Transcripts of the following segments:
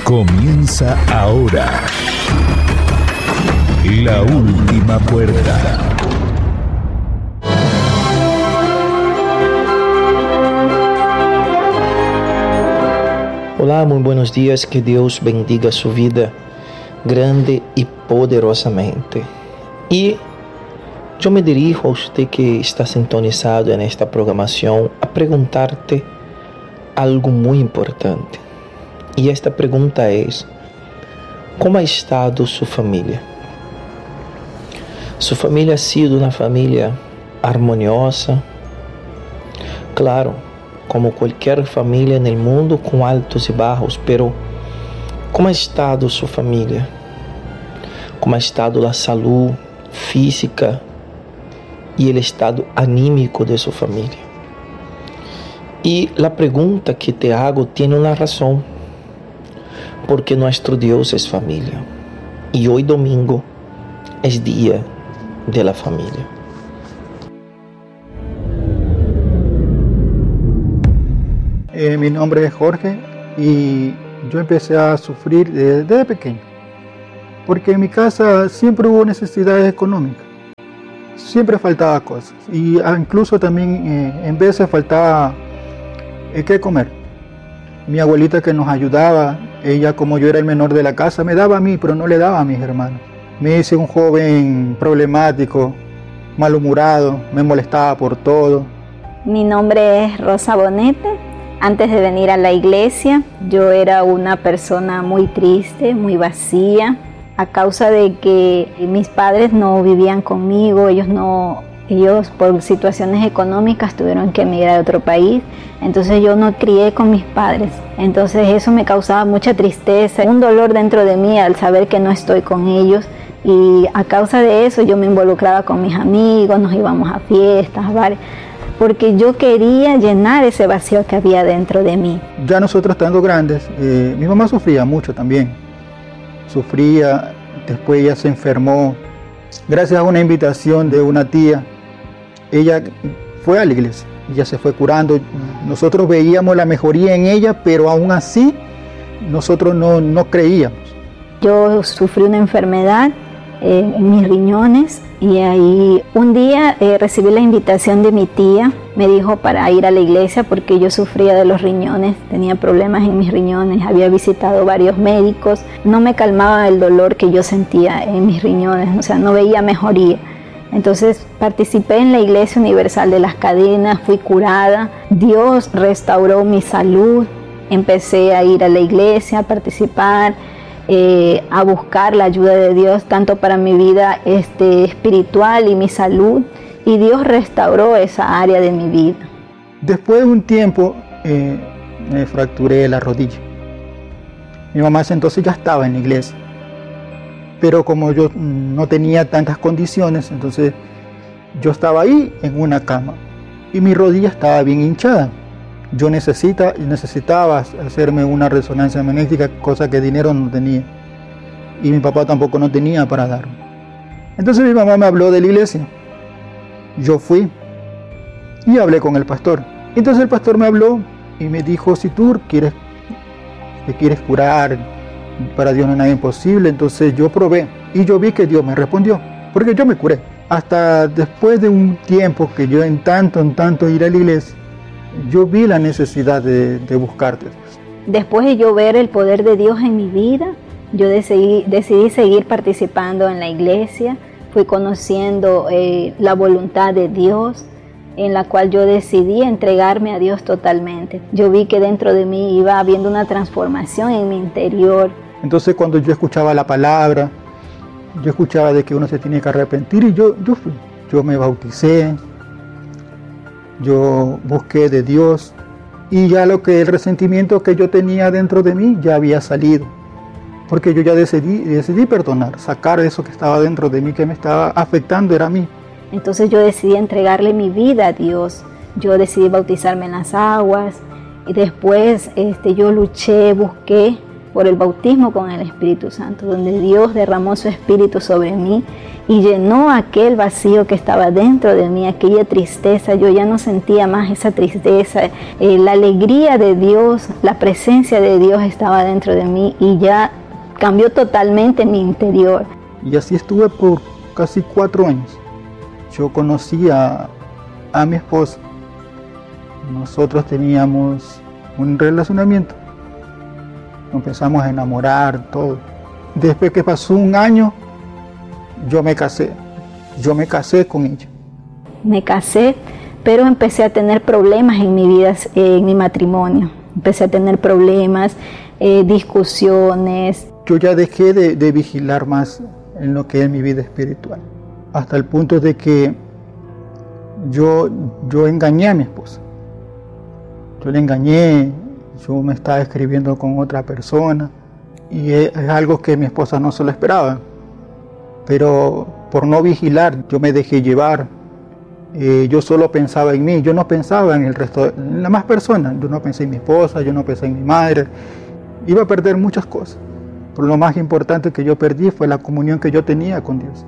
Comienza ahora La Última Puerta. Olá, muy buenos días, que Dios bendiga su vida grande y poderosamente. Y yo me dirijo a usted que está sintonizado en esta programación a preguntarte algo muy importante. Y esta pregunta es: ¿cómo ha estado su familia? ¿Su familia ha sido una familia armoniosa? Claro, como cualquier familia en el mundo, con altos y bajos, pero ¿cómo ha estado su familia? ¿Cómo ha estado la salud física y el estado anímico de su familia? Y la pregunta que te hago tiene una razón, porque nuestro Dios es familia, y hoy domingo es día de la familia. Mi nombre es Jorge y yo empecé a sufrir desde pequeño, porque en mi casa siempre hubo necesidades económicas, siempre faltaba cosas y incluso también en veces faltaba qué comer. Mi abuelita, que nos ayudaba, ella, como yo era el menor de la casa, me daba a mí, pero no le daba a mis hermanos. Me hice un joven problemático, malhumorado, me molestaba por todo. Mi nombre es Rosa Bonete. Antes de venir a la iglesia, yo era una persona muy triste, muy vacía, a causa de que mis padres no vivían conmigo, ellos por situaciones económicas tuvieron que emigrar a otro país, entonces yo no crié con mis padres, entonces eso me causaba mucha tristeza, un dolor dentro de mí al saber que no estoy con ellos, y a causa de eso yo me involucraba con mis amigos, nos íbamos a fiestas, bares, porque yo quería llenar ese vacío que había dentro de mí. Ya nosotros estando grandes, mi mamá sufría mucho también, sufría, después ella se enfermó, gracias a una invitación de una tía, ella fue a la iglesia, ella se fue curando, nosotros veíamos la mejoría en ella, pero aún así nosotros no creíamos. Yo sufrí una enfermedad en mis riñones y ahí un día recibí la invitación de mi tía, me dijo para ir a la iglesia porque yo sufría de los riñones, tenía problemas en mis riñones, había visitado varios médicos, no me calmaba el dolor que yo sentía en mis riñones, o sea, no veía mejoría. Entonces participé en la Iglesia Universal de las Cadenas, fui curada, Dios restauró mi salud, empecé a ir a la iglesia, a participar, a buscar la ayuda de Dios tanto para mi vida espiritual y mi salud, y Dios restauró esa área de mi vida. Después de un tiempo me fracturé la rodilla. Mi mamá entonces ya estaba en la iglesia, pero como yo no tenía tantas condiciones, entonces yo estaba ahí en una cama y mi rodilla estaba bien hinchada. Yo necesitaba hacerme una resonancia magnética, cosa que dinero no tenía. Y mi papá tampoco no tenía para darme. Entonces mi mamá me habló de la iglesia. Yo fui y hablé con el pastor. Entonces el pastor me habló y me dijo: si tú te quieres curar, para Dios no hay nada imposible. Entonces yo probé y yo vi que Dios me respondió, porque yo me curé. Hasta después de un tiempo que yo en tanto ir a la iglesia, yo vi la necesidad de buscarte. Después de yo ver el poder de Dios en mi vida, yo decidí seguir participando en la iglesia, fui conociendo la voluntad de Dios, en la cual yo decidí entregarme a Dios totalmente. Yo vi que dentro de mí iba habiendo una transformación en mi interior. Entonces cuando yo escuchaba la palabra, yo escuchaba de que uno se tiene que arrepentir, y yo fui. Yo me bauticé, yo busqué de Dios, y ya el resentimiento que yo tenía dentro de mí ya había salido, porque yo ya decidí perdonar, sacar eso que estaba dentro de mí, que me estaba afectando, era a mí. Entonces yo decidí entregarle mi vida a Dios, yo decidí bautizarme en las aguas, y después yo luché, busqué por el bautismo con el Espíritu Santo, donde Dios derramó su Espíritu sobre mí y llenó aquel vacío que estaba dentro de mí, aquella tristeza. Yo ya no sentía más esa tristeza, la alegría de Dios, la presencia de Dios estaba dentro de mí y ya cambió totalmente mi interior. Y así estuve por casi 4 años. Yo conocí a mi esposa. Nosotros teníamos un relacionamiento. Nos empezamos a enamorar, todo. Después que pasó 1 año, yo me casé. Yo me casé con ella. Me casé, pero empecé a tener problemas en mi vida, en mi matrimonio. Empecé a tener problemas, discusiones. Yo ya dejé de vigilar más en lo que es mi vida espiritual. Hasta el punto de que yo engañé a mi esposa. Yo le engañé, yo me estaba escribiendo con otra persona y es algo que mi esposa no se lo esperaba. Pero por no vigilar, yo me dejé llevar. Yo solo pensaba en mí, yo no pensaba en el resto, en las más personas. Yo no pensé en mi esposa, yo no pensé en mi madre. Iba a perder muchas cosas. Pero lo más importante que yo perdí fue la comunión que yo tenía con Dios.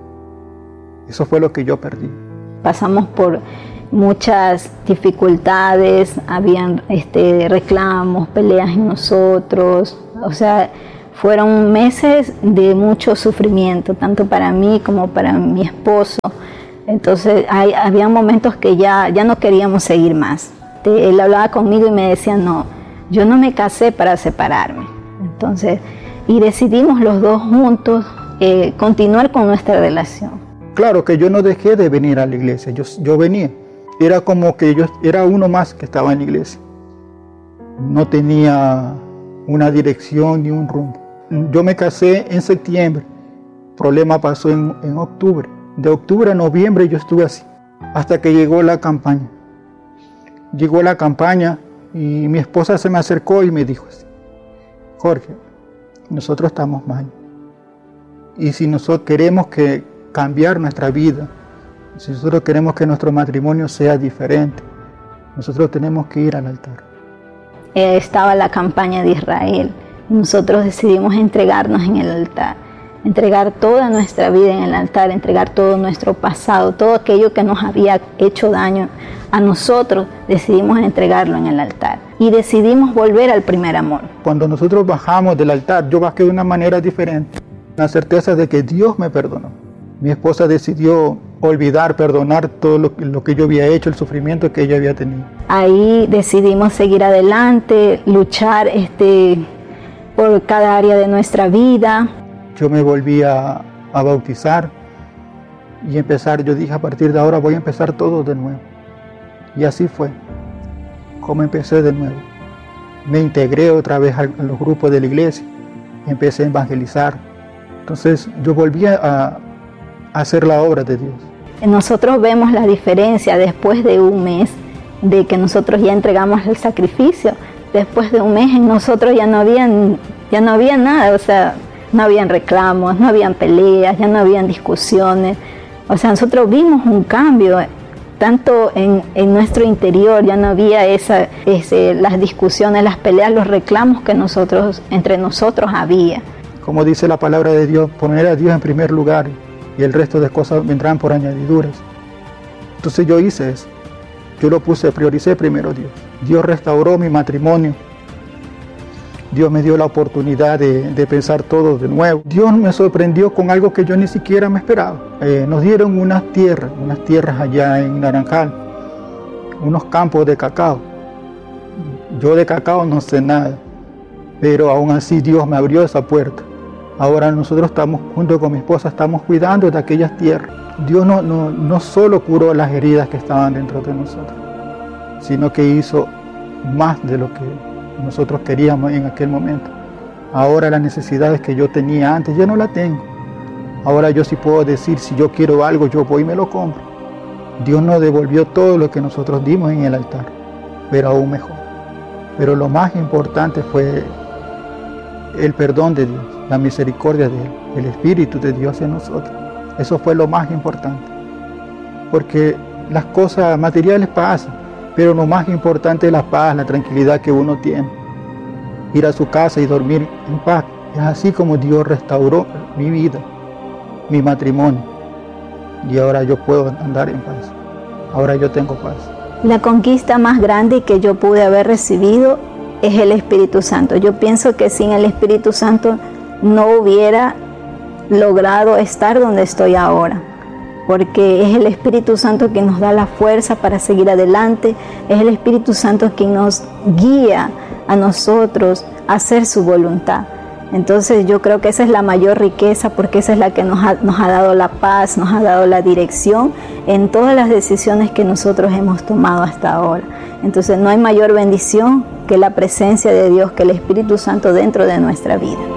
Eso fue lo que yo perdí. Pasamos por muchas dificultades, habían reclamos, peleas en nosotros, o sea, fueron meses de mucho sufrimiento, tanto para mí como para mi esposo. Entonces había momentos que ya no queríamos seguir más. Él hablaba conmigo y me decía, no, yo no me casé para separarme. Entonces, y decidimos los dos juntos continuar con nuestra relación. Claro que yo no dejé de venir a la iglesia, yo venía. Era como que yo era uno más que estaba en la iglesia. No tenía una dirección ni un rumbo. Yo me casé en septiembre, el problema pasó en octubre. De octubre a noviembre yo estuve así, hasta que llegó la campaña. Llegó la campaña y mi esposa se me acercó y me dijo así, Jorge, nosotros estamos mal. Y si nosotros queremos cambiar nuestra vida, si nosotros queremos que nuestro matrimonio sea diferente, nosotros tenemos que ir al altar. Estaba la campaña de Israel y nosotros decidimos entregarnos en el altar, entregar toda nuestra vida en el altar, entregar todo nuestro pasado, todo aquello que nos había hecho daño a nosotros, decidimos entregarlo en el altar y decidimos volver al primer amor. Cuando nosotros bajamos del altar, yo bajé de una manera diferente, la certeza de que Dios me perdonó. Mi esposa decidió olvidar, perdonar todo lo que yo había hecho, el sufrimiento que ella había tenido. Ahí decidimos seguir adelante, luchar por cada área de nuestra vida. Yo me volví a bautizar y empezar, yo dije a partir de ahora voy a empezar todo de nuevo. Y así fue como empecé de nuevo. Me integré otra vez a los grupos de la iglesia, empecé a evangelizar. Entonces yo volví a hacer la obra de Dios. Nosotros vemos la diferencia después de un mes de que nosotros ya entregamos el sacrificio. Después de un mes en nosotros ya no había nada, o sea, no habían reclamos, no habían peleas, ya no habían discusiones. O sea, nosotros vimos un cambio, tanto en nuestro interior, ya no había las discusiones, las peleas, los reclamos que entre nosotros había. Como dice la palabra de Dios, poner a Dios en primer lugar y el resto de cosas vendrán por añadiduras. Entonces yo hice eso. Yo prioricé primero a Dios. Dios restauró mi matrimonio. Dios me dio la oportunidad de pensar todo de nuevo. Dios me sorprendió con algo que yo ni siquiera me esperaba. Nos dieron unas tierras allá en Naranjal, unos campos de cacao. Yo de cacao no sé nada, pero aún así Dios me abrió esa puerta. Ahora nosotros estamos, junto con mi esposa, estamos cuidando de aquellas tierras. Dios no solo curó las heridas que estaban dentro de nosotros, sino que hizo más de lo que nosotros queríamos en aquel momento. Ahora las necesidades que yo tenía antes, ya no las tengo. Ahora yo sí puedo decir, si yo quiero algo, yo voy y me lo compro. Dios nos devolvió todo lo que nosotros dimos en el altar, pero aún mejor. Pero lo más importante fue el perdón de Dios, la misericordia de Él, el Espíritu de Dios en nosotros. Eso fue lo más importante. Porque las cosas materiales pasan, pero lo más importante es la paz, la tranquilidad que uno tiene. ir a su casa y dormir en paz. Es así como Dios restauró mi vida, mi matrimonio. Y ahora yo puedo andar en paz. Ahora yo tengo paz. La conquista más grande que yo pude haber recibido es el Espíritu Santo. Yo pienso que sin el Espíritu Santo no hubiera logrado estar donde estoy ahora, porque es el Espíritu Santo quien nos da la fuerza para seguir adelante, es el Espíritu Santo quien nos guía a nosotros a hacer su voluntad. Entonces yo creo que esa es la mayor riqueza, porque esa es la que nos ha dado la paz, nos ha dado la dirección en todas las decisiones que nosotros hemos tomado hasta ahora. Entonces no hay mayor bendición que la presencia de Dios, que el Espíritu Santo dentro de nuestra vida.